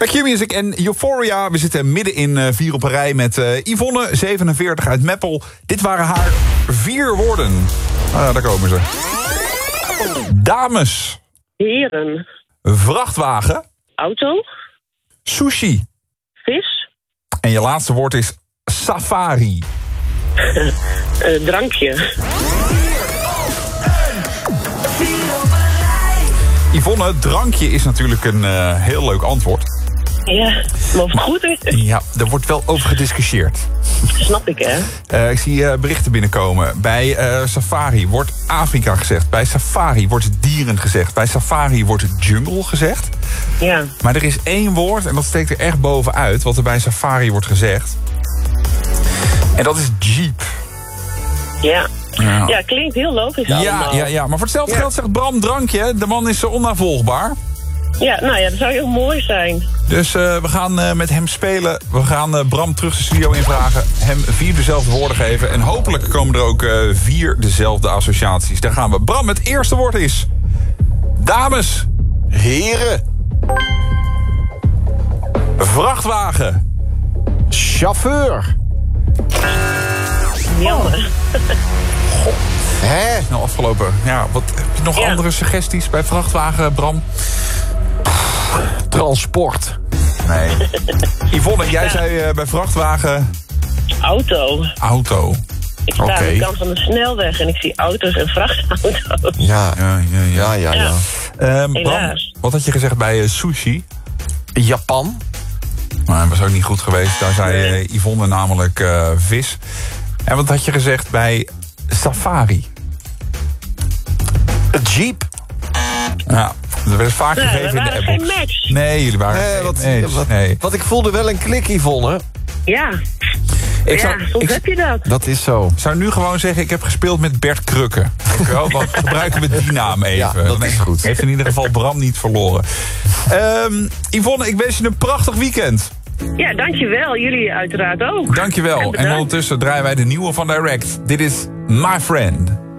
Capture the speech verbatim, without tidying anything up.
Bij Q-Music en Euphoria. We zitten midden in uh, vier op een rij met uh, Yvonne, zevenenveertig uit Meppel. Dit waren haar vier woorden. Ah, daar komen ze. Dames. Heren. Vrachtwagen. Auto. Sushi. Vis. En je laatste woord is safari. uh, drankje. Yvonne, drankje is natuurlijk een uh, heel leuk antwoord. Ja, maar of het goed is. Ja, er wordt wel over gediscussieerd. Snap ik, hè? Uh, ik zie uh, berichten binnenkomen. Bij uh, safari wordt Afrika gezegd. Bij safari wordt dieren gezegd. Bij safari wordt jungle gezegd. Ja. Maar er is één woord, en dat steekt er echt bovenuit, wat er bij safari wordt gezegd. En dat is jeep. Ja. Ja, ja klinkt heel logisch ja, allemaal. ja, ja, maar voor hetzelfde ja. geld zegt Bram drankje. De man is uh, onnavolgbaar. Ja, nou ja, dat zou heel mooi zijn. Dus uh, we gaan uh, met hem spelen. We gaan uh, Bram terug de studio invragen. Hem vier dezelfde woorden geven. En hopelijk komen er ook uh, vier dezelfde associaties. Daar gaan we. Bram, het eerste woord is... Dames. Heren. Vrachtwagen. Chauffeur. Jammer. Goh. Hè? Nou, afgelopen. Ja, wat, heb je nog ja. andere suggesties bij vrachtwagen, Bram? Transport. Nee. Yvonne, jij ja. zei uh, bij vrachtwagen... Auto. Auto. Ik sta okay. aan de kant van de snelweg en ik zie auto's en vrachtauto's. Ja, ja, ja, ja. ja, ja. ja. Um, Bram, wat had je gezegd bij uh, sushi? Japan. Nou, dat was ook niet goed geweest. Daar zei uh, Yvonne namelijk uh, vis. En wat had je gezegd bij safari? Jeep. Ja, dat werd vaak nee, gegeven in de app. geen match. Nee, jullie waren nee, geen wat, match. Wat, nee. wat ik voelde wel een klik, Yvonne. Ja. Ik ja, zou, soms ik, heb je dat. Dat is zo. Ik zou nu gewoon zeggen, ik heb gespeeld met Bert Krukke. Wel, dan gebruiken we die naam even. Ja, dat is goed. Heeft in ieder geval Bram niet verloren. Um, Yvonne, ik wens je een prachtig weekend. Ja, dankjewel. Jullie uiteraard ook. Dankjewel. En, en ondertussen draaien wij de nieuwe van Direct. Dit is My Friend.